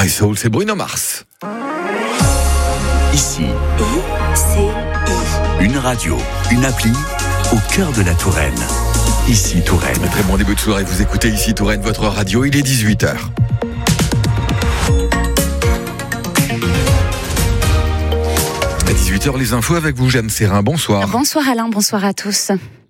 Soul, c'est Bruno Mars. Ici, une radio, une appli au cœur de la Touraine. Ici Touraine. Très bon début de soirée, vous écoutez Ici Touraine, votre radio, il est 18h. À 18h, les infos avec vous, Jeanne Serrin, bonsoir. Bonsoir Alain, bonsoir à tous.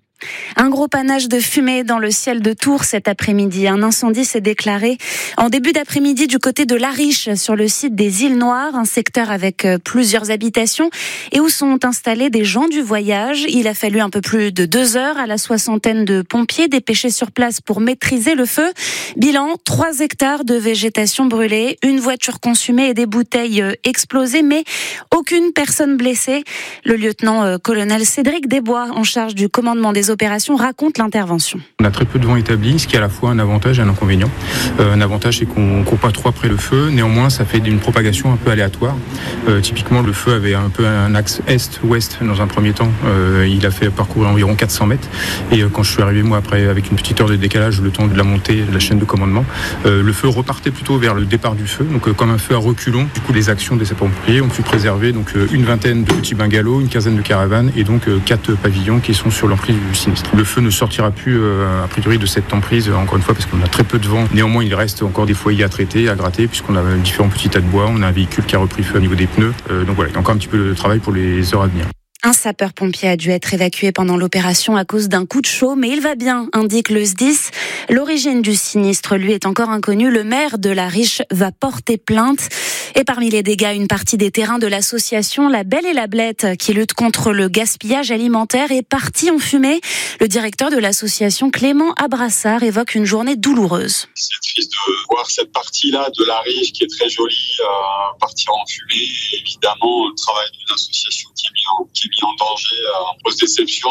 Un gros panache de fumée dans le ciel de Tours cet après-midi. Un incendie s'est déclaré en début d'après-midi du côté de l'Ariche, sur le site des Îles Noires, un secteur avec plusieurs habitations et où sont installés des gens du voyage. Il a fallu un peu plus de 2 heures à la 60aine de pompiers dépêchés sur place pour maîtriser le feu. Bilan, 3 hectares de végétation brûlée, une voiture consumée et des bouteilles explosées, mais aucune personne blessée. Le lieutenant-colonel Cédric Desbois, en charge du commandement des opérations, raconte l'intervention. On a très peu de vent établi, ce qui est à la fois un avantage et un inconvénient. Un avantage, c'est qu'on ne court pas trop après le feu. Néanmoins, ça fait une propagation un peu aléatoire. Typiquement, le feu avait un peu un axe est-ouest dans un premier temps. Il a fait parcourir environ 400 mètres. Et quand je suis arrivé, moi, après, avec une petite heure de décalage, le temps de la montée de la chaîne de commandement, le feu repartait plutôt vers le départ du feu. Donc, comme un feu à reculons, du coup, les actions des sapeurs-pompiers ont pu préserver donc, une vingtaine de petits bungalows, une quinzaine de caravanes et donc 4 pavillons qui sont sur l'emprise du sinistre. Le feu ne sortira plus a priori de cette emprise, encore une fois, parce qu'on a très peu de vent. Néanmoins, il reste encore des foyers à traiter, à gratter, puisqu'on a différents petits tas de bois. On a un véhicule qui a repris feu au niveau des pneus. Donc voilà, il y a encore un petit peu de travail pour les heures à venir. Un sapeur-pompier a dû être évacué pendant l'opération à cause d'un coup de chaud, mais il va bien, indique le SDIS. L'origine du sinistre, lui, est encore inconnue. Le maire de l'Ariche va porter plainte. Et parmi les dégâts, une partie des terrains de l'association La Belle et la Blette, qui lutte contre le gaspillage alimentaire, est partie en fumée. Le directeur de l'association, Clément Abrassard, évoque une journée douloureuse. C'est triste de voir cette partie-là de l'Ariche, qui est très jolie, partir en fumée. Évidemment, le travail d'une association qui est mis en danger. On pose déception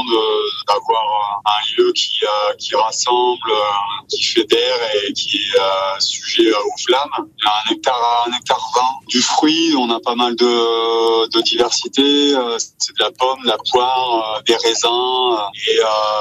d'avoir un lieu qui rassemble, qui fédère et qui est sujet aux flammes. Il y a un hectare 20 du fruit. On a pas mal de diversité. C'est de la pomme, de la poire, des raisins et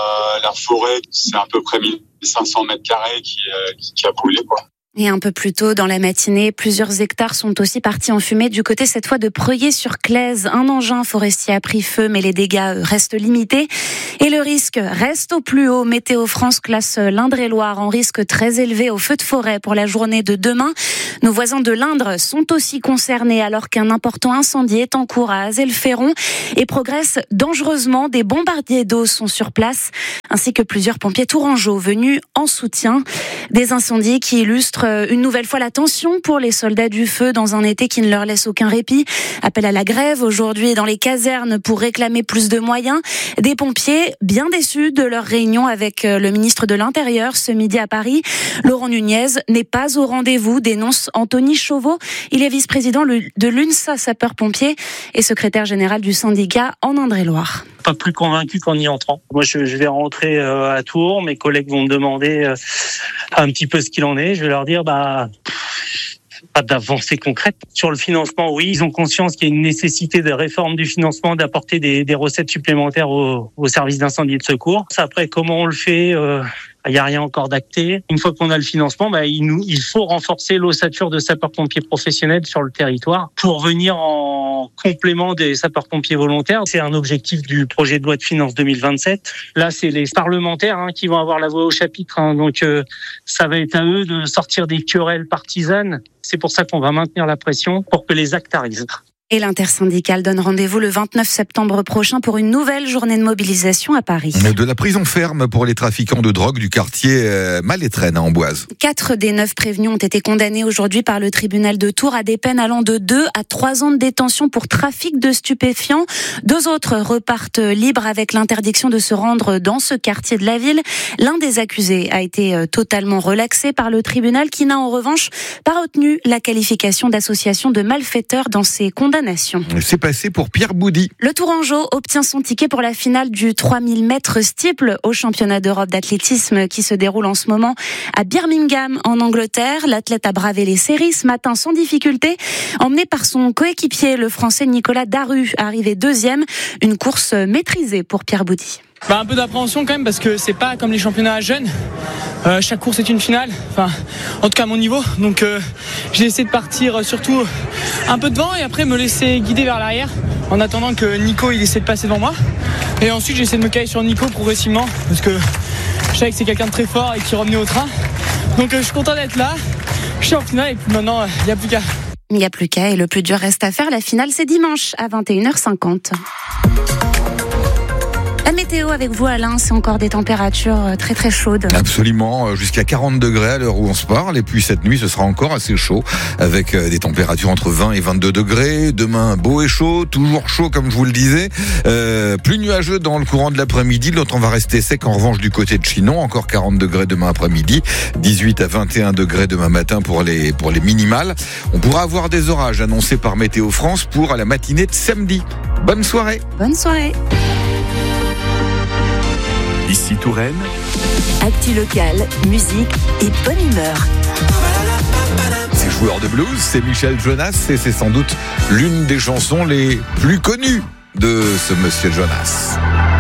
la forêt. C'est à peu près 1500 mètres carrés qui a brûlé, quoi. Et un peu plus tôt dans la matinée, plusieurs hectares sont aussi partis en fumée du côté cette fois de Preuilly-sur-Claise. Un engin forestier a pris feu, mais les dégâts restent limités. Et le risque reste au plus haut. Météo France classe l'Indre-et-Loire en risque très élevé au feu de forêt pour la journée de demain. Nos voisins de l'Indre sont aussi concernés alors qu'un important incendie est en cours à Azel-Ferron et progresse dangereusement. Des bombardiers d'eau sont sur place, ainsi que plusieurs pompiers tourangeaux venus en soutien. Des incendies qui illustrent une nouvelle fois la tension pour les soldats du feu dans un été qui ne leur laisse aucun répit. Appel à la grève aujourd'hui dans les casernes pour réclamer plus de moyens. Des pompiers bien déçus de leur réunion avec le ministre de l'Intérieur ce midi à Paris. Laurent Nunez n'est pas au rendez-vous, dénonce Anthony Chauveau. Il est vice-président de l'UNSA sapeurs-pompiers et secrétaire général du syndicat en Indre-et-Loire. Pas plus convaincu qu'en y entrant. Moi, je vais rentrer à Tours. Mes collègues vont me demander un petit peu ce qu'il en est. Je vais leur dire, pas d'avancée concrète. Sur le financement, oui, ils ont conscience qu'il y a une nécessité de réforme du financement, d'apporter des recettes supplémentaires aux services d'incendie et de secours. Après, comment on le fait il n'y a rien encore d'acté. Une fois qu'on a le financement, il faut renforcer l'ossature de sapeurs-pompiers professionnels sur le territoire pour venir en complément des sapeurs-pompiers volontaires. C'est un objectif du projet de loi de finances 2027. Là, c'est les parlementaires qui vont avoir la voix au chapitre. Donc, ça va être à eux de sortir des querelles partisanes. C'est pour ça qu'on va maintenir la pression pour que les actes arrivent. Et l'intersyndicale donne rendez-vous le 29 septembre prochain pour une nouvelle journée de mobilisation à Paris. De la prison ferme pour les trafiquants de drogue du quartier Malétraine à Amboise. 4 des 9 prévenus ont été condamnés aujourd'hui par le tribunal de Tours à des peines allant de 2 à 3 ans de détention pour trafic de stupéfiants. 2 autres repartent libres avec l'interdiction de se rendre dans ce quartier de la ville. L'un des accusés a été totalement relaxé par le tribunal qui n'a en revanche pas retenu la qualification d'association de malfaiteurs dans ses condamnations. C'est passé pour Pierre Boudy. Le Tourangeau obtient son ticket pour la finale du 3000 mètres steeple au championnat d'Europe d'athlétisme qui se déroule en ce moment à Birmingham en Angleterre. L'athlète a bravé les séries ce matin sans difficulté, emmené par son coéquipier, le Français Nicolas Daru, arrivé 2e. Une course maîtrisée pour Pierre Boudy. Un peu d'appréhension quand même parce que c'est pas comme les championnats jeunes. Chaque course est une finale, enfin en tout cas à mon niveau. Donc j'ai essayé de partir surtout un peu devant et après me laisser guider vers l'arrière en attendant que Nico il essaie de passer devant moi. Et ensuite j'ai essayé de me caler sur Nico progressivement parce que je savais que c'est quelqu'un de très fort et qui revenait au train. Donc je suis content d'être là, je suis en finale et puis maintenant il n'y a plus qu'à. Il n'y a plus qu'à et le plus dur reste à faire. La finale c'est dimanche à 21h50. La météo avec vous Alain, c'est encore des températures très très chaudes. Absolument, jusqu'à 40 degrés à l'heure où on se parle. Et puis cette nuit, ce sera encore assez chaud avec des températures entre 20 et 22 degrés. Demain, beau et chaud, toujours chaud comme je vous le disais. Plus nuageux dans le courant de l'après-midi. L'autre, on va rester sec en revanche du côté de Chinon. Encore 40 degrés demain après-midi. 18 à 21 degrés demain matin pour les minimales. On pourra avoir des orages annoncés par Météo France pour la matinée de samedi. Bonne soirée. Bonne soirée. Ici Touraine, actu locale, musique et bonne humeur. C'est joueur de blues, c'est Michel Jonas et c'est sans doute l'une des chansons les plus connues de ce monsieur Jonas.